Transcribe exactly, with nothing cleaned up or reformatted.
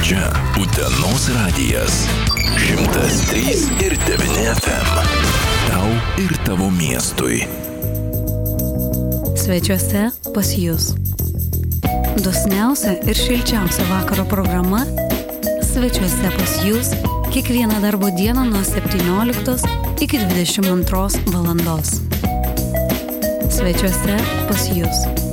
Čia Utenos radijas. šimtas trys ir devyni F M. Tau ir tavo miestui. Svečiuose pas jus. Dosniausia ir šilčiausia vakaro programa Svečiuose pas jūs kiekvieną darbo dieną nuo septynioliktos iki dvidešimt antros valandos. Svečiuose pas jūs.